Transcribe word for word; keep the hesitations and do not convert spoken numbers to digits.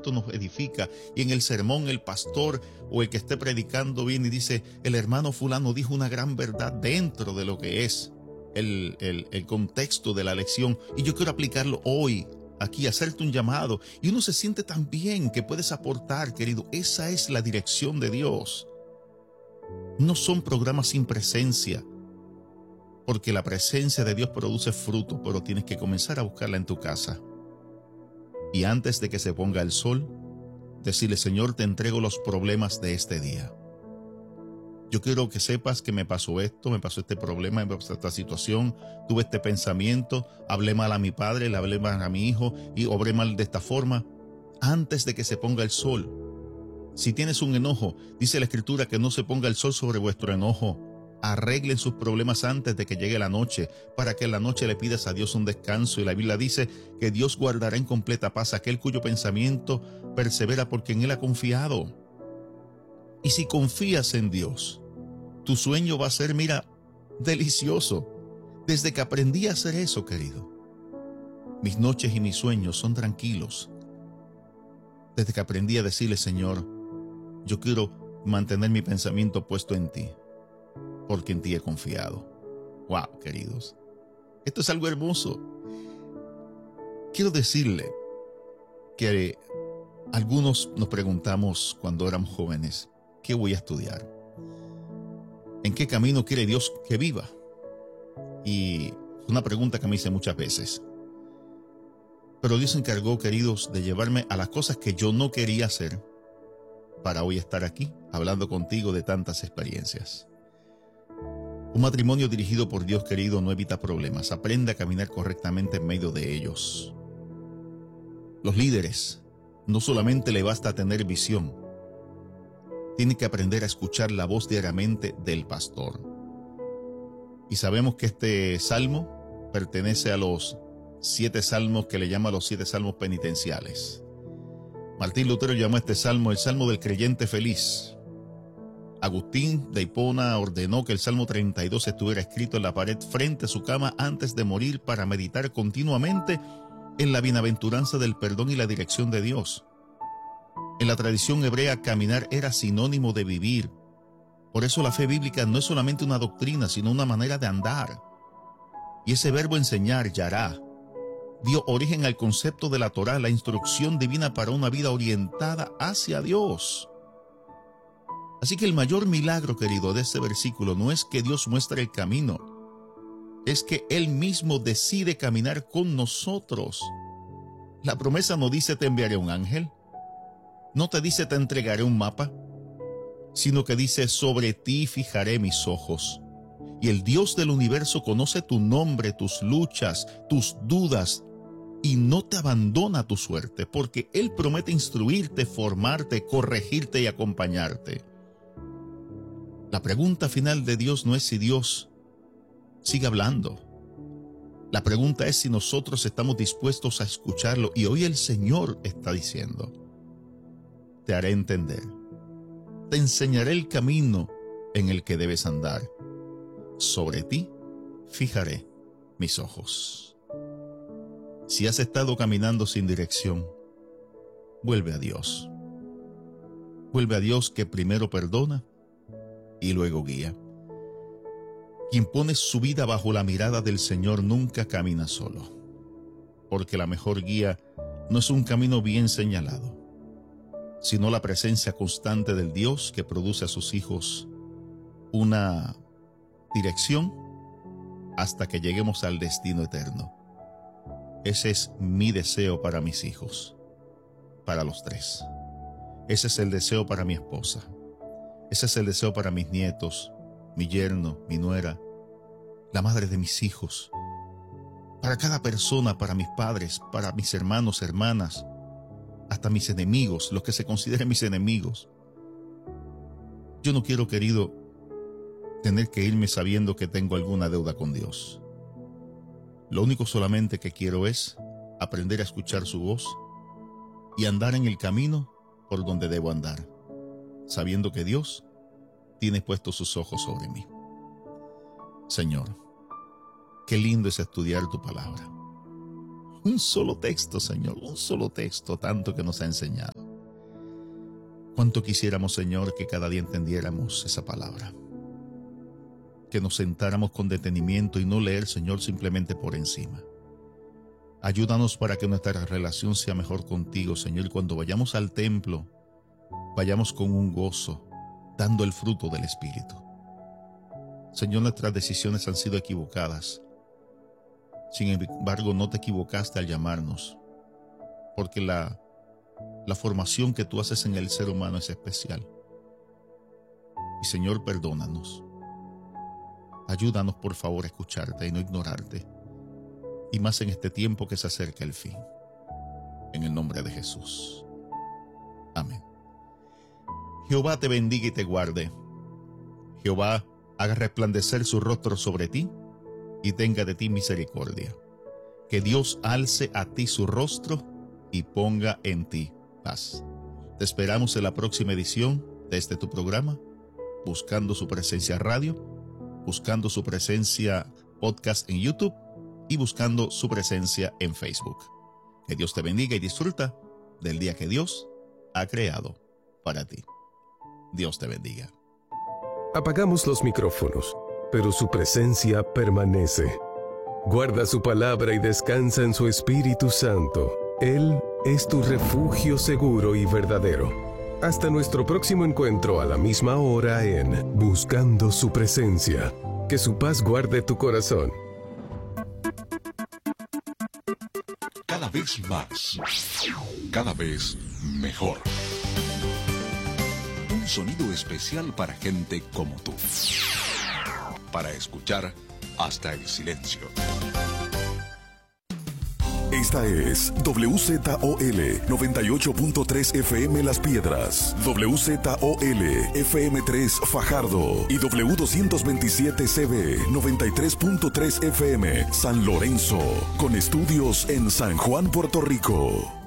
esto nos edifica. Y en el sermón el pastor o el que esté predicando viene y dice, el hermano fulano dijo una gran verdad dentro de lo que es el, el, el contexto de la lección. Y yo quiero aplicarlo hoy, aquí, hacerte un llamado. Y uno se siente tan bien que puedes aportar, querido. Esa es la dirección de Dios. No son programas sin presencia, porque la presencia de Dios produce fruto, pero tienes que comenzar a buscarla en tu casa. Y antes de que se ponga el sol, decirle, Señor, te entrego los problemas de este día. Yo quiero que sepas que me pasó esto, me pasó este problema, me pasó esta situación, tuve este pensamiento, hablé mal a mi padre, le hablé mal a mi hijo y obré mal de esta forma. Antes de que se ponga el sol, si tienes un enojo, dice la Escritura que no se ponga el sol sobre vuestro enojo. Arreglen sus problemas antes de que llegue la noche, para que en la noche le pidas a Dios un descanso. Y la Biblia dice que Dios guardará en completa paz aquel cuyo pensamiento persevera porque en Él ha confiado. Y si confías en Dios, tu sueño va a ser, mira, delicioso. Desde que aprendí a hacer eso, querido, mis noches y mis sueños son tranquilos. Desde que aprendí a decirle, Señor, yo quiero mantener mi pensamiento puesto en ti, porque en ti he confiado. Wow, queridos. Esto es algo hermoso. Quiero decirle que algunos nos preguntamos cuando éramos jóvenes, ¿qué voy a estudiar? ¿En qué camino quiere Dios que viva? Y es una pregunta que me hice muchas veces. Pero Dios se encargó, queridos, de llevarme a las cosas que yo no quería hacer para hoy estar aquí, hablando contigo de tantas experiencias. Un matrimonio dirigido por Dios, querido, no evita problemas. Aprende a caminar correctamente en medio de ellos. Los líderes, no solamente le basta tener visión, tienen que aprender a escuchar la voz diariamente del pastor. Y sabemos que este salmo pertenece a los siete salmos que le llama los siete salmos penitenciales. Martín Lutero llamó a este salmo el salmo del creyente feliz. Agustín de Hipona ordenó que el Salmo treinta y dos estuviera escrito en la pared frente a su cama antes de morir para meditar continuamente en la bienaventuranza del perdón y la dirección de Dios. En la tradición hebrea, caminar era sinónimo de vivir. Por eso la fe bíblica no es solamente una doctrina, sino una manera de andar. Y ese verbo enseñar, yará, dio origen al concepto de la Torá, la instrucción divina para una vida orientada hacia Dios. Así que el mayor milagro, querido, de este versículo no es que Dios muestre el camino, es que Él mismo decide caminar con nosotros. La promesa no dice te enviaré un ángel, no te dice te entregaré un mapa, sino que dice sobre ti fijaré mis ojos. Y el Dios del universo conoce tu nombre, tus luchas, tus dudas, y no te abandona a tu suerte, porque Él promete instruirte, formarte, corregirte y acompañarte. La pregunta final de Dios no es si Dios sigue hablando. La pregunta es si nosotros estamos dispuestos a escucharlo. Y hoy el Señor está diciendo, te haré entender, te enseñaré el camino en el que debes andar. Sobre ti fijaré mis ojos. Si has estado caminando sin dirección, vuelve a Dios. Vuelve a Dios que primero perdona y luego guía. Quien pone su vida bajo la mirada del Señor nunca camina solo, porque la mejor guía no es un camino bien señalado, sino la presencia constante del Dios que produce a sus hijos una dirección hasta que lleguemos al destino eterno. Ese es mi deseo para mis hijos, para los tres. Ese es el deseo para mi esposa. Ese es el deseo para mis nietos, mi yerno, mi nuera, la madre de mis hijos. Para cada persona, para mis padres, para mis hermanos, hermanas, hasta mis enemigos, los que se consideren mis enemigos. Yo no quiero, querido, tener que irme sabiendo que tengo alguna deuda con Dios. Lo único solamente que quiero es aprender a escuchar su voz y andar en el camino por donde debo andar, sabiendo que Dios tiene puestos sus ojos sobre mí. Señor, qué lindo es estudiar tu palabra. Un solo texto, Señor, un solo texto, tanto que nos ha enseñado. Cuánto quisiéramos, Señor, que cada día entendiéramos esa palabra. Que nos sentáramos con detenimiento y no leer, Señor, simplemente por encima. Ayúdanos para que nuestra relación sea mejor contigo, Señor. Y cuando vayamos al templo, vayamos con un gozo, dando el fruto del Espíritu. Señor, nuestras decisiones han sido equivocadas. Sin embargo, no te equivocaste al llamarnos, porque la, la formación que tú haces en el ser humano es especial. Y Señor, perdónanos. Ayúdanos, por favor, a escucharte y no ignorarte. Y más en este tiempo que se acerca el fin. En el nombre de Jesús. Amén. Jehová te bendiga y te guarde. Jehová haga resplandecer su rostro sobre ti y tenga de ti misericordia. Que Dios alce a ti su rostro y ponga en ti paz. Te esperamos en la próxima edición de este tu programa, Buscando su Presencia Radio, Buscando su Presencia Podcast en YouTube y Buscando su Presencia en Facebook. Que Dios te bendiga y disfruta del día que Dios ha creado para ti. Dios te bendiga. Apagamos los micrófonos, pero su presencia permanece. Guarda su palabra y descansa en su Espíritu Santo. Él es tu refugio seguro y verdadero. Hasta nuestro próximo encuentro a la misma hora en Buscando su Presencia. Que su paz guarde tu corazón. Cada vez más, cada vez mejor. Un sonido especial para gente como tú. Para escuchar hasta el silencio. Esta es W Z O L noventa y ocho punto tres F M Las Piedras, W Z O L F M tres Fajardo y W doscientos veintisiete C B noventa y tres punto tres F M San Lorenzo, con estudios en San Juan, Puerto Rico.